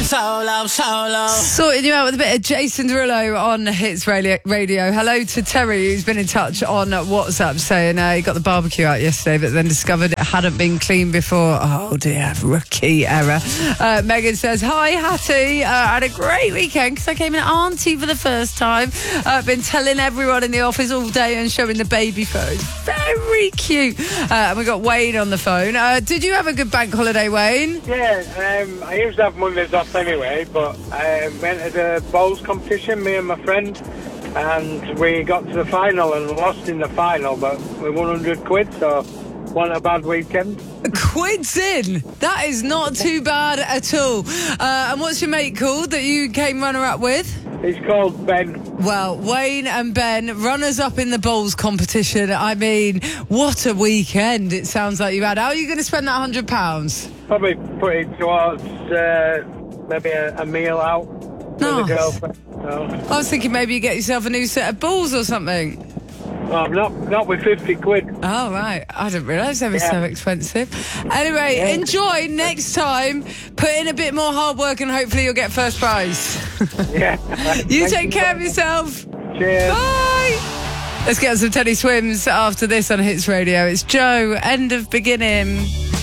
solo. Sorting you out with a bit of Jason Derulo on Hits Radio. Hello to Terry, who's been in touch on WhatsApp saying he got the barbecue out yesterday but then discovered it hadn't been cleaned before. Oh dear, rookie error. Megan says, hi Hattie, I had a great weekend because I came in auntie for the first time. Been telling everyone in the office all day and showing the baby photos. Very cute. And we got Wayne on the phone. Did you have a good bank holiday, Wayne? Yeah, I used to have Mondays off anyway, but I went to the bowls competition, me and my friend, and we got to the final and lost in the final, but we won 100 quid, so wasn't a bad weekend. Quid's in. That is not too bad at all. And what's your mate called that you came runner-up with? He's called Ben. Well, Wayne and Ben, runners-up in the bowls competition. I mean, what a weekend it sounds like you had. How are you going to spend that £100? Probably put it towards maybe a meal out with a girlfriend. No. I was thinking maybe you get yourself a new set of balls or something. Oh, not with 50 quid. Oh, right. I didn't realise they were so expensive. Anyway, enjoy next time. Put in a bit more hard work and hopefully you'll get first prize. Yeah. You take care of yourself. Cheers. Bye. Let's get some Teddy Swims after this on Hits Radio. It's Joe, End of Beginning.